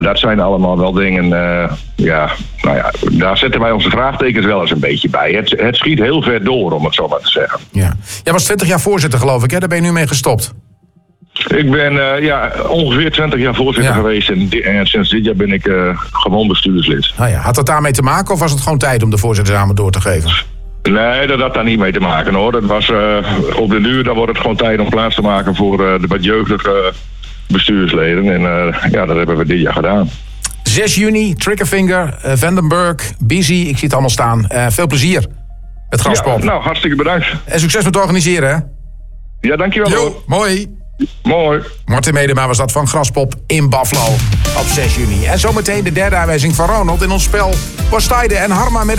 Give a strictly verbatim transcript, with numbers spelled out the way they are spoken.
dat zijn allemaal wel dingen, uh, ja, nou ja, daar zetten wij onze vraagtekens wel eens een beetje bij. Het, het schiet heel ver door, om het zo maar te zeggen. Ja. Jij was twintig jaar voorzitter, geloof ik, hè? Daar ben je nu mee gestopt. Ik ben uh, ja, ongeveer twintig jaar voorzitter ja. geweest en, di- en sinds dit jaar ben ik uh, gewoon bestuurslid. Nou ja, had dat daarmee te maken of was het gewoon tijd om de voorzittersramen door te geven? Nee, dat had daar niet mee te maken hoor. Dat was uh, op de duur, dan wordt het gewoon tijd om plaats te maken voor uh, de wat jeugdige bestuursleden. En uh, ja, dat hebben we dit jaar gedaan. zes juni, Triggerfinger, uh, Vandenberg, Busy, ik zie het allemaal staan. Uh, veel plezier met Graspop. Ja, nou, hartstikke bedankt. En succes met het organiseren, hè? Ja, dankjewel. Jo, mooi. Mooi. Martin Medema was dat van Graspop in Buffalo op zes juni. En zometeen de derde aanwijzing van Ronald in ons spel Was Tijden en Harma met